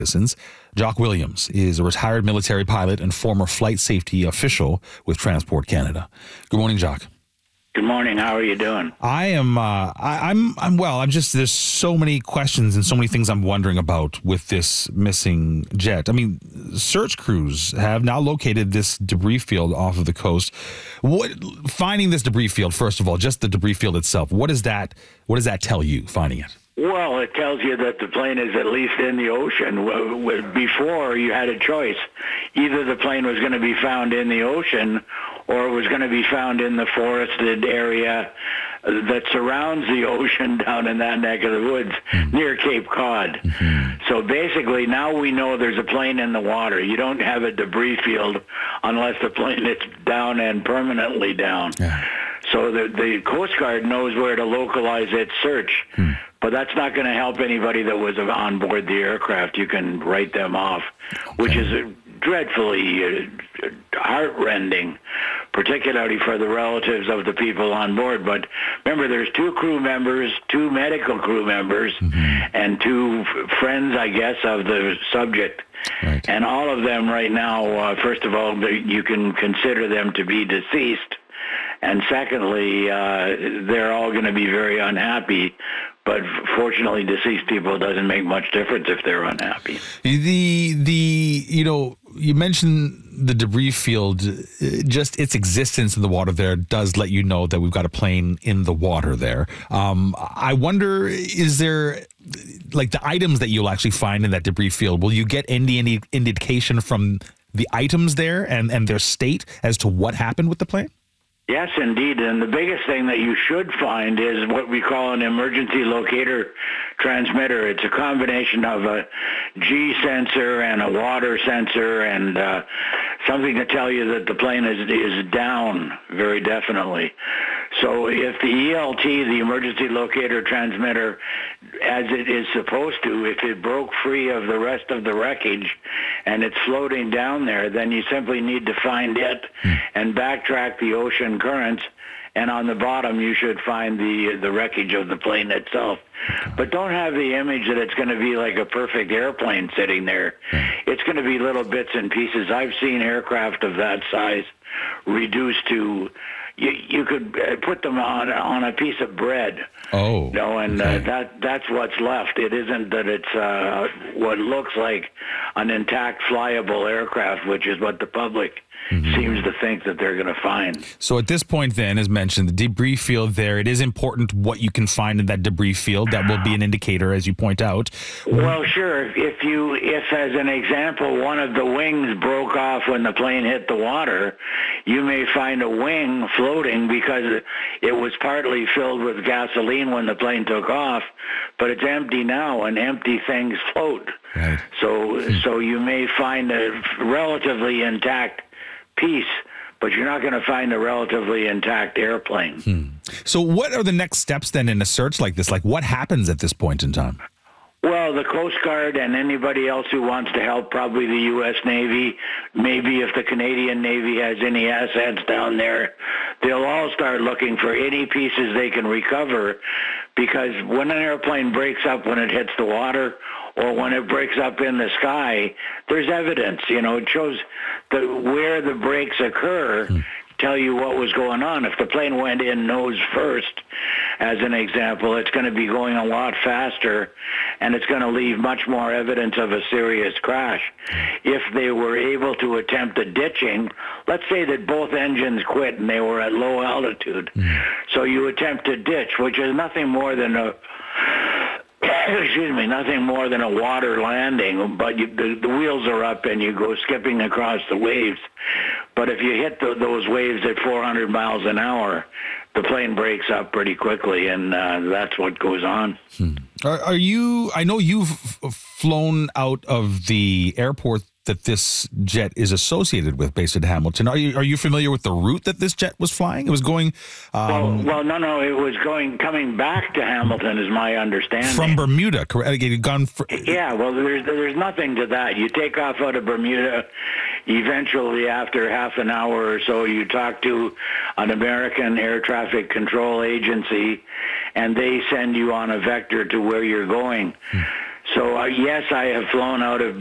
citizens. Jock Williams is a retired military pilot and former flight safety official with Transport Canada. Good morning, Jock. Good morning. How are you doing? I am. I'm well. There's so many questions and so many things I'm wondering about with this missing jet. I mean, search crews have now located this debris field off of the coast. Finding this debris field, first of all, just the debris field itself. What does that tell you? Finding it. Well, it tells you that the plane is at least in the ocean. Before, you had a choice. Either the plane was going to be found in the ocean or it was going to be found in the forested area that surrounds the ocean down in that neck of the woods near Cape Cod. Mm-hmm. So basically, now we know there's a plane in the water. You don't have a debris field unless the plane is down and permanently down. Yeah. So the Coast Guard knows where to localize its search. But that's not going to help anybody that was on board the aircraft. You can write them off, which is dreadfully heart-rending, particularly for the relatives of the people on board. But remember, there's two crew members, two medical crew members, and two friends, I guess, of the subject. Right. And all of them right now, first of all, you can consider them to be deceased. And secondly, they're all going to be very unhappy. But fortunately, deceased people doesn't make much difference if they're unhappy. You mentioned the debris field. Just its existence in the water there does let you know that we've got a plane in the water there. I wonder, is there like the items that you'll actually find in that debris field? Will you get any indication from the items there and their state as to what happened with the plane? Yes, indeed. And the biggest thing that you should find is what we call an emergency locator transmitter. It's a combination of a G sensor and a water sensor and something to tell you that the plane is down very definitely. So if the ELT, the emergency locator transmitter, as it is supposed to, if it broke free of the rest of the wreckage and it's floating down there, then you simply need to find it and backtrack the ocean currents, and on the bottom you should find the wreckage of the plane itself. But don't have the image that it's going to be like a perfect airplane sitting there. It's going to be little bits and pieces. I've seen aircraft of that size reduced to... You could put them on a piece of bread. Oh, that's what's left. It isn't that it's what looks like an intact flyable aircraft, which is what the public seems to think that they're going to find. So at this point then, as mentioned, the debris field there, it is important what you can find in that debris field. That will be an indicator, as you point out. Well, sure. If as an example, one of the wings broke off when the plane hit the water, you may find a wing floating because it was partly filled with gasoline when the plane took off, but it's empty now, and empty things float. Right. So you may find a relatively intact piece, but you're not going to find a relatively intact airplane. So what are the next steps then in a search like this? Like, what happens at this point in time? Well, the Coast Guard and anybody else who wants to help, probably the U.S. Navy, maybe if the Canadian Navy has any assets down there, they'll all start looking for any pieces they can recover, because when an airplane breaks up when it hits the water or when it breaks up in the sky, there's evidence. It shows where the breaks occur, tell you what was going on. If the plane went in nose first, as an example, it's going to be going a lot faster, and it's going to leave much more evidence of a serious crash. If they were able to attempt a ditching, let's say that both engines quit and they were at low altitude, so you attempt to ditch, which is nothing more than nothing more than a water landing, but the wheels are up and you go skipping across the waves. But if you hit those waves at 400 miles an hour, the plane breaks up pretty quickly, and that's what goes on. Are you? I know you've flown out of the airport that this jet is associated with, based in Hamilton. Are you familiar with the route that this jet was flying? It was going. Well, no. It was coming back to Hamilton, is my understanding. From Bermuda, correct? It had gone. Yeah. Well, there's nothing to that. You take off out of Bermuda. Eventually, after half an hour or so, you talk to an American air traffic control agency, and they send you on a vector to where you're going. So yes, I have flown out of